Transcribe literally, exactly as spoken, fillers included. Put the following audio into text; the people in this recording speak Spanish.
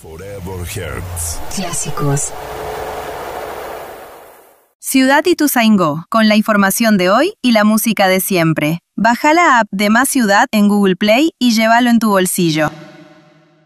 Forever Hertz. Clásicos. Ciudad Ituzaingó, con la información de hoy y la música de siempre. Baja la app de Más Ciudad en Google Play y llévalo en tu bolsillo.